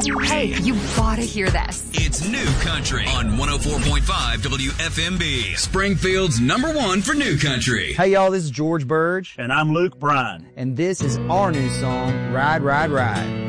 Hey, you gotta hear this. It's New Country on 104.5 WFMB. Springfield's #1 for New Country. Hey y'all, this is George Burge. And I'm Luke Bryan. And this is our new song, Ride, Ride, Ride.